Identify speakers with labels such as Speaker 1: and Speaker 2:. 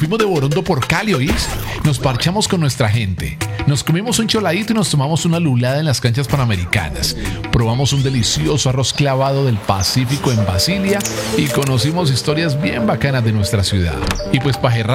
Speaker 1: Fuimos de Borondo por Cali, ¿oís? Nos parchamos con nuestra gente. Nos comimos un choladito y nos tomamos una lulada en las canchas panamericanas. Probamos un delicioso arroz clavado del Pacífico en Basilia y conocimos historias bien bacanas de nuestra ciudad. Y pues para